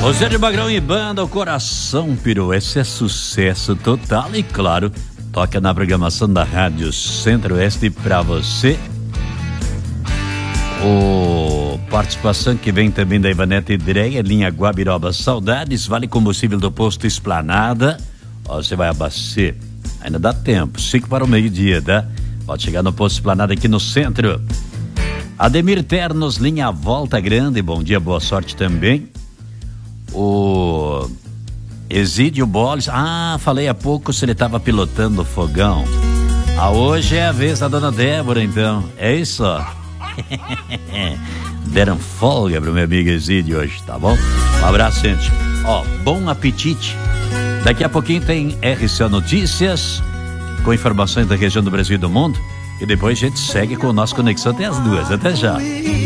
Rogério Magrão e banda, o Coração Pirou. Esse é sucesso total e, claro, toca na programação da Rádio Centro-Oeste pra você. O participação que vem também da Ivanete Dreia, linha Guabiroba Saudades, vale combustível do posto Esplanada. Ó, você vai abastecer, ainda dá tempo, 5 para o meio-dia, tá? Pode chegar no posto Esplanada aqui no centro. Ademir Ternos, linha Volta Grande, bom dia, boa sorte também. O Exídio Boles, falei há pouco se ele estava pilotando o fogão. Hoje é a vez da dona Débora, então, é isso, ó. Deram folga pro meu amigo Exídio hoje, tá bom? Um abraço, gente. Bom apetite. Daqui a pouquinho tem RCO Notícias, com informações da região do Brasil e do mundo. E depois a gente segue com o nosso Conexão até as 2. Até já.